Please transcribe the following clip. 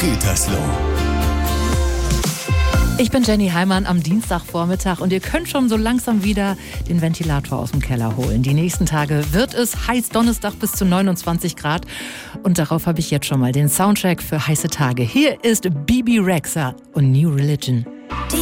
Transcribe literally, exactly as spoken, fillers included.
Gütersloh. Ich bin Jenny Heimann am Dienstagvormittag und ihr könnt schon so langsam wieder den Ventilator aus dem Keller holen. Die nächsten Tage wird es heiß, Donnerstag bis zu neunundzwanzig Grad. Und darauf habe ich jetzt schon mal den Soundtrack für heiße Tage. Hier ist Bebe Rexha und New Religion. Die